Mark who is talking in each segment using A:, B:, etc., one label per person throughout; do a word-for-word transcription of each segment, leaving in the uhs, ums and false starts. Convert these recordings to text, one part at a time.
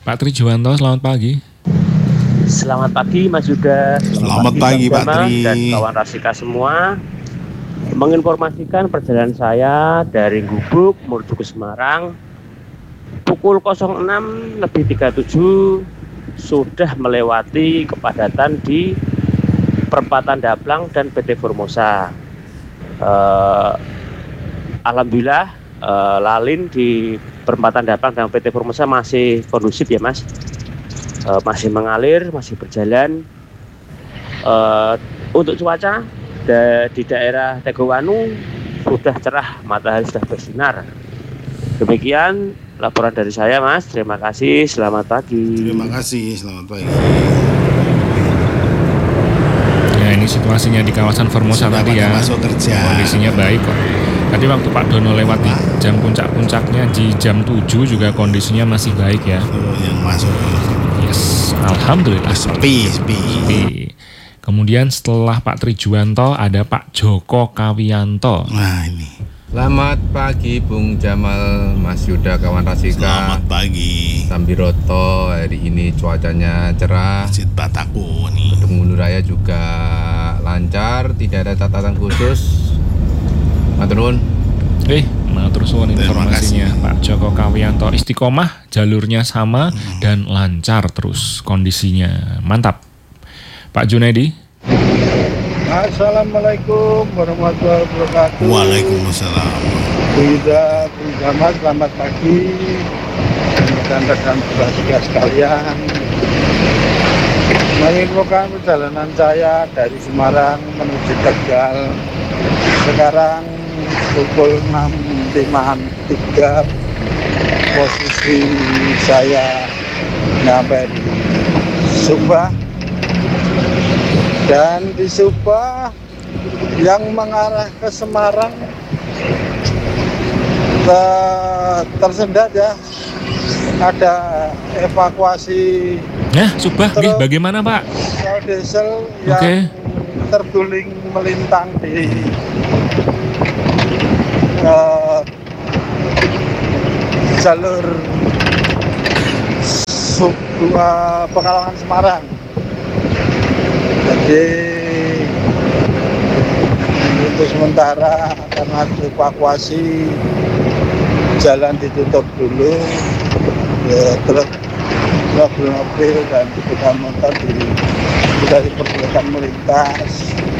A: Pak Trijuwanto, selamat pagi.
B: Selamat pagi Mas Yuda.
C: Selamat, selamat pagi Pak Tri
B: dan kawan Rasika semua. Menginformasikan perjalanan saya dari Gubuk menuju ke Semarang pukul nol enam lebih tiga puluh tujuh sudah melewati kepadatan di perempatan Daplang dan P T Formosa. Uh, Alhamdulillah uh, lalin di perempatan Daplang dan P T Formosa masih kondusif ya Mas. Uh, masih mengalir, masih berjalan. Uh, untuk cuaca da- di daerah Tegowanu sudah cerah, matahari sudah bersinar. Demikian laporan dari saya Mas, terima kasih, selamat pagi.
C: Terima kasih, selamat pagi.
A: Ya, ini situasinya di kawasan Formosa sudah tadi ya,
C: masuk kerja.
A: Kondisinya baik kok. Tadi waktu Pak Dono lewat di jam puncak-puncaknya di jam tujuh juga kondisinya masih baik ya.
C: Oh, yang masuk.
A: Yes, alhamdulillah.
C: Sepi, sepi.
A: sepi. Kemudian setelah Pak Trijuwanto ada Pak Joko Kawianto.
C: Nah ini.
D: Selamat pagi Bung Jamal, Mas Yuda, kawan Rasika.
C: Selamat pagi.
D: Sambiroto, hari ini cuacanya cerah.
C: Masjid Bataku nih.
D: Pengunjung raya juga lancar, tidak ada catatan khusus. Maturun.
A: Eh, matur suwun informasinya Pak Joko Kawianto. Istiqomah, jalurnya sama hmm. dan lancar terus kondisinya. Mantap. Pak Junaidi.
E: Assalamualaikum warahmatullahi wabarakatuh.
C: Waalaikumsalam.
E: Yuda, Bung Jamal, selamat pagi. Dan rekan Rasika sekalian. Menginfokan perjalanan saya dari Semarang menuju Tegal. Sekarang pukul enam lima puluh tiga, posisi saya sampai di Subah, dan di Subah yang mengarah ke Semarang ter- tersendat ya, ada evakuasi.
A: Nah, Subah, nih, bagaimana Pak?
E: Diesel yang okay. terguling melintang di Uh, jalur sub, uh, Pekalongan Semarang. Jadi untuk sementara karena evakuasi jalan ditutup dulu, ya, truk mobil dan sepeda motor di, tidak diperbolehkan melintas.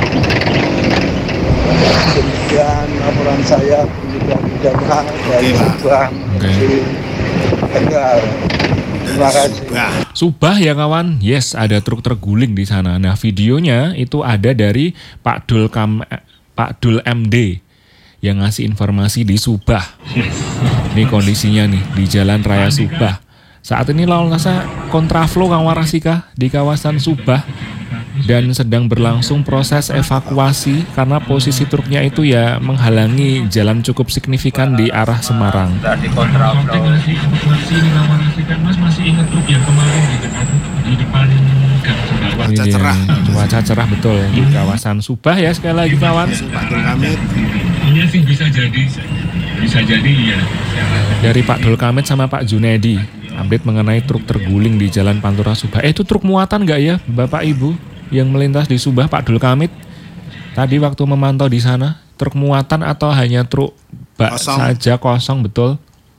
E: Demikian laporan saya pendidikan Jamal dari Subah menuju Tegal. Terima kasih.
A: Subah ya kawan, yes, ada truk terguling di sana. Nah videonya itu ada dari Pak Dul Kam, Pak Dul M D yang ngasih informasi di Subah. Ini kondisinya nih di Jalan Raya Subah. Saat ini lalu lintasnya kontraflow kawan Rasika di kawasan Subah. Dan sedang berlangsung proses evakuasi karena posisi truknya itu ya menghalangi jalan cukup signifikan di arah Semarang.
F: Tadi kontraflow. Mas masih ingat truk yang kemarin di depan
C: cuaca cerah.
A: Cuaca cerah betul di kawasan Subah ya, sekali lagi kawan.
F: Iya sih, bisa jadi. Bisa jadi ya.
A: Dari Pak Dul Kamit sama Pak Junaidi, update mengenai truk terguling di Jalan Pantura Subah. Eh itu truk muatan nggak ya Bapak Ibu yang melintas di Subah, Pak Dul Kamit? Tadi waktu memantau di sana, truk muatan atau hanya truk bak kosong. saja kosong, betul.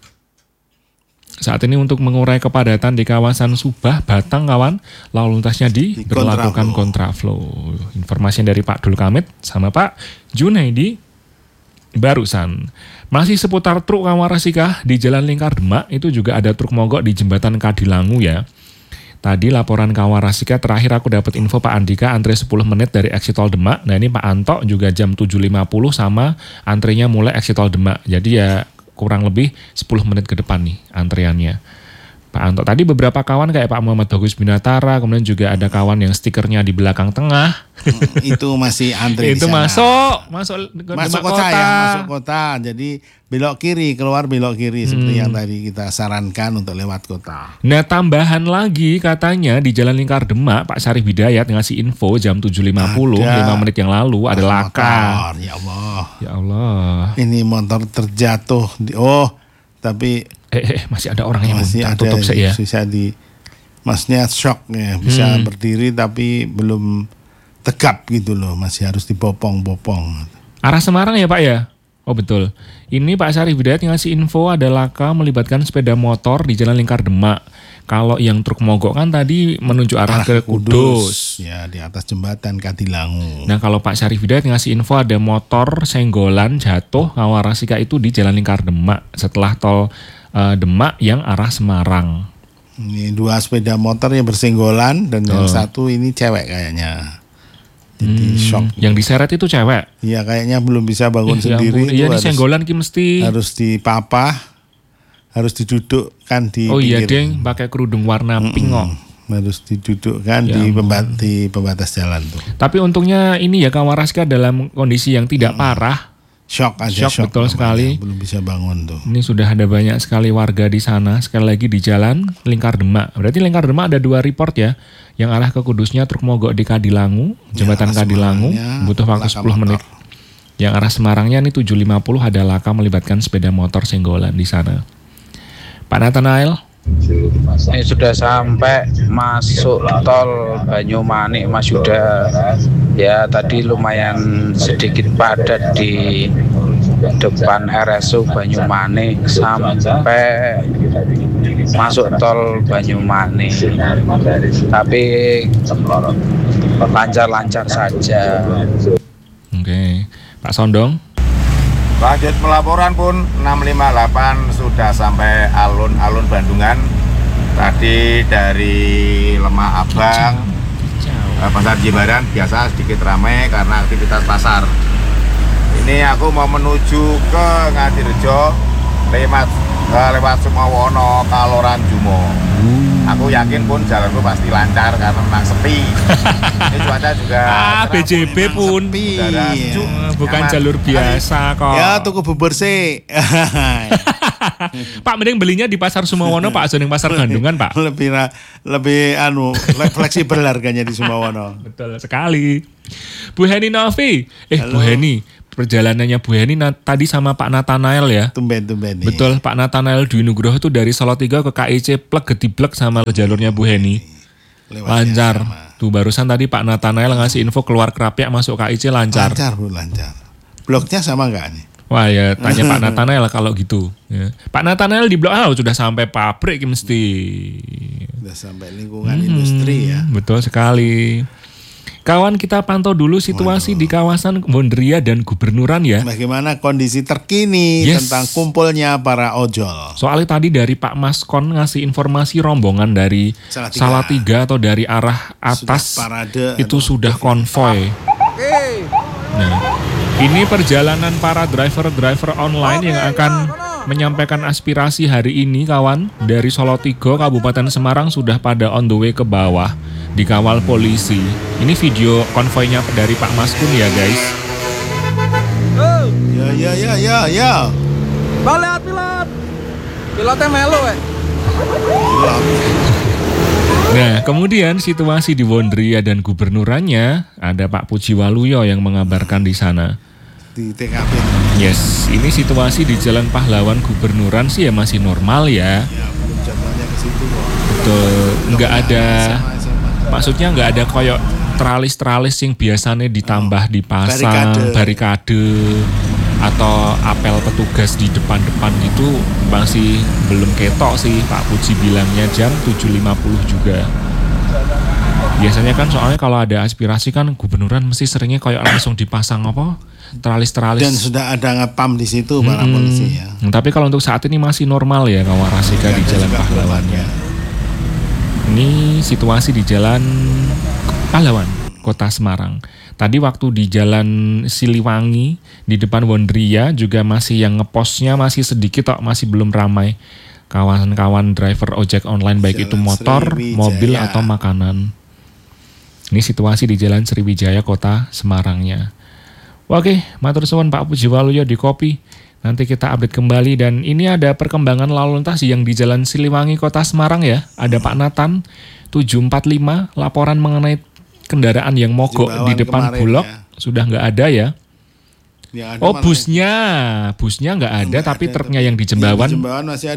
A: Saat ini untuk mengurai kepadatan di kawasan Subah, Batang kawan, lalu lintasnya diberlakukan kontraflow. Informasi dari Pak Dul Kamit sama Pak Junaidi barusan. Masih seputar truk kawan Rasika di Jalan Lingkar Demak, itu juga ada truk mogok di Jembatan Kadilangu ya. Tadi laporan kawan Rasika, terakhir aku dapat info Pak Andika antre sepuluh menit dari exit tol Demak. Nah ini Pak Anto juga jam tujuh lima puluh sama antrenya mulai exit tol Demak. Jadi ya kurang lebih sepuluh menit ke depan nih antriannya. Pak Anto. Tadi beberapa kawan kayak Pak Muhammad Bagus Binatara, kemudian juga ada kawan yang stikernya di belakang tengah.
C: Hmm, itu masih antri
A: itu
C: di sana.
A: masuk, masuk,
C: masuk kota, kota ya, masuk kota. Jadi belok kiri, keluar belok kiri hmm. seperti yang tadi kita sarankan untuk lewat kota.
A: Nah tambahan lagi katanya di Jalan Lingkar Demak, Pak Syarif Hidayat ngasih info jam tujuh lima puluh, lima menit yang lalu ada laka.
C: Ya Allah.
A: Ya Allah.
C: Ini motor terjatuh. Di, oh, tapi
A: Eh, eh masih ada orang yang
C: masih
A: belum
C: ada
A: tutup sih ya.
C: Bisa di masnya shock ya, bisa
A: Hmm.
C: berdiri tapi belum tegap gitu loh, masih harus dibopong-bopong.
A: Arah Semarang ya Pak ya? Oh betul. Ini Pak Syarif Hidayat yang ngasih info ada laka melibatkan sepeda motor di Jalan Lingkar Demak. Kalau yang truk mogok kan tadi menuju arah, ke Kudus.
C: Ya, di atas jembatan Kadilangu.
A: Nah kalau Pak Syarif Hidayat ngasih info ada motor senggolan jatuh Ngawarasika itu di Jalan Lingkar Demak setelah tol uh, Demak yang arah Semarang.
C: Ini dua sepeda motor yang bersenggolan dan yang
A: Oh.
C: satu ini cewek kayaknya. Jadi
A: Hmm,
C: shock.
A: yang diseret itu cewek.
C: Iya, kayaknya belum bisa bangun
A: Ih, ya
C: sendiri.
A: ampun.
C: Itu
A: Iya ini
C: harus,
A: senggolan ki mesti.
C: harus dipapah, harus didudukkan di
A: Oh iya
C: pinggir.
A: deng pakai kerudung warna pink kok.
C: Harus didudukkan
A: Ya
C: di,
A: ampun.
C: pembat, di pembatas jalan tuh.
A: Tapi untungnya ini ya Ngawarasika dalam kondisi yang tidak parah.
C: Shock aja,
A: Shock betul
C: namanya.
A: sekali.
C: Belum bisa bangun tuh.
A: Ini sudah ada banyak sekali warga di sana. Sekali lagi di Jalan Lingkar Demak. Berarti Lingkar Demak ada dua report ya. Yang arah ke Kudusnya truk mogok di Kadilangu, jembatan
C: arah
A: Kadilangu,
C: Semarangnya
A: butuh waktu
C: laka
A: sepuluh menit.
C: motor.
A: Yang arah Semarangnya ini tujuh lima puluh ada laka melibatkan sepeda motor senggolan di sana. Pak Nathanael,
G: Ini sudah sampai masuk tol Banyumanik Mas Yuda. Ya tadi lumayan sedikit padat di depan R S U Banyumanik sampai masuk tol Banyumanik. Tapi lancar-lancar saja.
A: oke, Pak Sondong,
H: Lanjut pelaporan pun enam lima delapan sudah sampai alun-alun Bandungan. Tadi dari Lemah Abang, eh, Pasar Jimbaran biasa sedikit ramai karena aktivitas pasar. Ini aku mau menuju ke Ngadirejo lewat eh, lewat Sumawono, Kaloran Jumo. Aku yakin pun jalanku pasti lancar karena memang sepi. Ini cuaca juga
A: ah
H: cerah
A: B J B pun,
C: Sepi.
H: udara sejuk,
A: Eh, bukan
H: nyaman.
A: jalur biasa kok.
C: Ya, tuku bubur sih.
A: Pak mending belinya di Pasar Sumawono Pak, Zoning Pasar Bandungan Pak.
C: lebih ra- lebih anu fleksibel harganya di Sumawono.
A: Betul sekali. Bu Heni Novi, eh Bu
C: Halo.
A: Heni, perjalanannya Bu Heni na- tadi sama Pak Nathanael ya.
C: Tumben-tumben nih.
A: Betul, Pak Nathanael Dwi Nugroho itu dari Solo tiga ke K I C plek gediblek sama jalurnya Bu Heni.
C: Lewatnya
A: Lancar.
C: sama.
A: Tuh barusan tadi Pak Nathanael ngasih info keluar Krapyak masuk K I C lancar.
C: Lancar, Bu, lancar. Bloknya sama enggak nih?
A: Wah ya tanya Pak Nathanael kalau gitu. Ya. Pak Nathanael di blok A sudah sampai pabrik mesti.
C: Udah sampai lingkungan industri ya.
A: Betul sekali. Kawan kita pantau dulu situasi di kawasan Wonderia dan Gubernuran ya.
C: Bagaimana kondisi terkini
A: Yes.
C: tentang kumpulnya para ojol?
A: Soalnya tadi dari Pak Maskon ngasih informasi rombongan dari
C: Salatiga.
A: Salatiga atau dari arah atas
C: Sudah parade
A: itu
C: atau-
A: sudah konvoy. Nah, ini perjalanan para driver-driver online yang akan menyampaikan aspirasi hari ini kawan. Dari Solo tiga Kabupaten Semarang sudah pada on the way ke bawah dikawal polisi. Ini video konvoynya dari Pak Maskun ya guys.
C: Ya ya ya ya ya.
E: Balik pilot. Pilotnya melo eh.
A: Nah, kemudian situasi di Wonderia dan Gubernurannya ada Pak Puji Waluyo yang mengabarkan di sana.
C: Di T K P.
A: Yes, ini situasi di Jalan Pahlawan Gubernuran sih ya masih normal ya.
C: Ya, belum jadwalnya ke situ kok.
A: Betul, nggak ada,
C: Sama, sama.
A: maksudnya nggak ada koyok tralis-tralis yang biasanya ditambah dipasang,
C: Barikade.
A: barikade atau apel petugas di depan-depan gitu masih belum ketok sih Pak Puji bilangnya jam tujuh lima puluh juga. Biasanya kan soalnya kalau ada aspirasi kan gubernuran mesti seringnya kayak langsung dipasang apa tralis-tralis.
C: Dan sudah ada ngepam di situ para
A: Mm-mm.
C: polisi ya.
A: Hmm, Tapi kalau untuk saat ini masih normal ya Ngawarasika di
C: Ada
A: Jalan
C: juga
A: Pahlawannya. Ini situasi di Jalan Pahlawan, Kota Semarang. Tadi waktu di Jalan Siliwangi di depan Wonderia juga masih yang ngepostnya masih sedikit kok, masih belum ramai. Kawan-kawan driver ojek online baik
C: Jalan
A: itu motor,
C: Sriwijaya.
A: mobil atau makanan. Ini situasi di Jalan Sriwijaya Kota Semarangnya. Oke, matur suwun Pak Puji Waluyo di Kopi. Nanti kita update kembali dan ini ada perkembangan lalu lintas yang di Jalan Siliwangi Kota Semarang ya. Ada Pak Nathan tujuh empat lima laporan mengenai kendaraan yang mogok
C: Jimbawan
A: di depan
C: kemarin
A: Bulog
C: ya.
A: sudah nggak ada ya.
C: Ya, ada
A: Oh
C: malah-
A: busnya, busnya nggak ada
C: Nggak
A: tapi
C: ada,
A: truknya
C: tapi
A: yang di Jembawan
C: Di Jembawan masih ada.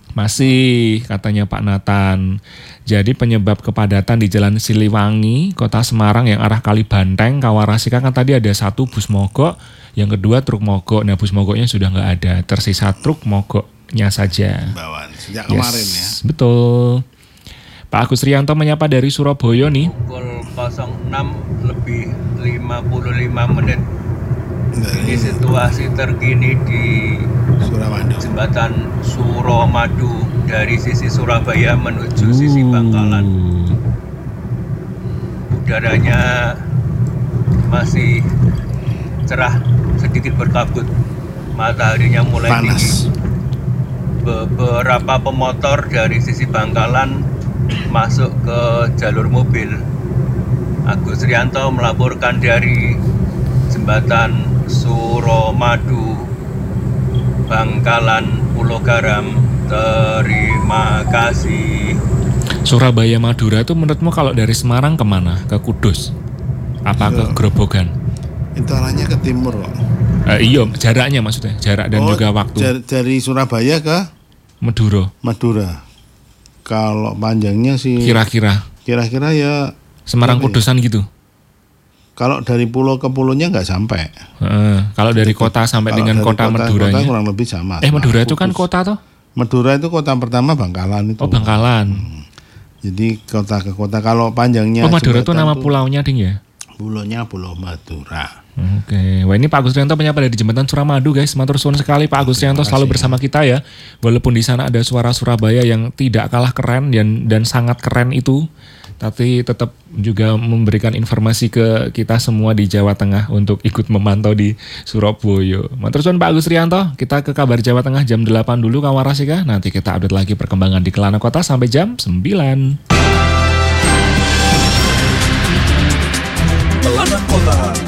A: Masih, katanya Pak Nathan. Jadi penyebab kepadatan di Jalan Siliwangi, Kota Semarang yang arah Kalibanteng, Kawarasika kan tadi ada satu bus mogok, yang kedua truk mogok. Nah bus mogoknya sudah nggak ada, tersisa truk mogoknya saja.
C: Bawaan sejak kemarin
A: yes,
C: ya.
A: Betul. Pak Agus Rianto menyapa dari Surabaya nih.
I: Pukul nol enam lebih lima puluh lima menit. Ini situasi terkini di
C: Suramadu.
I: Jembatan Suramadu dari sisi Surabaya menuju sisi Bangkalan. Udaranya masih cerah, sedikit berkabut. Mataharinya mulai
C: Panas.
I: tinggi. Beberapa pemotor dari sisi Bangkalan masuk ke jalur mobil. Agus Rianto melaporkan dari Jembatan Suramadu, Bangkalan, Pulau Garam. Terima kasih.
A: Surabaya Madura itu menurutmu kalau dari Semarang kemana? Ke Kudus? Apa ke Grobogan?
C: Itu arahnya ke timur kok.
A: Eh, iya, jaraknya maksudnya, jarak dan
C: Oh,
A: juga waktu.
C: jar- dari Surabaya ke
A: Madura.
C: Madura. Kalau panjangnya sih
A: Kira-kira
C: kira-kira ya
A: Semarang
C: berapa ya?
A: Kudusan gitu.
C: Kalau dari pulau ke pulaunya nggak sampai.
A: Heeh, kalau dari kota sampai
C: Kalau
A: dengan
C: dari
A: kota, Maduranya.
C: kota kurang lebih sama.
A: Eh Madura itu kan
C: Kudus.
A: kota toh?
C: Madura itu kota pertama Bangkalan itu.
A: Oh Bangkalan.
C: Jadi kota ke kota. Kalau panjangnya
A: Oh Madura itu
C: jembatan
A: nama
C: tuh
A: pulaunya ding ya?
C: Pulaunya Pulau Madura.
A: Oke, wah ini Pak Agus Rianto menyapa dari Jembatan Suramadu guys. Matur suwun sekali Pak Agus Rianto selalu bersama kita ya. Walaupun di sana ada suara Surabaya yang tidak kalah keren dan dan sangat keren itu, tapi tetap juga memberikan informasi ke kita semua di Jawa Tengah untuk ikut memantau di Surabaya. Matur suwun Pak Agus Rianto. Kita ke kabar Jawa Tengah jam delapan dulu Kawarasika. Nanti kita update lagi perkembangan di Kelana Kota sampai jam sembilan.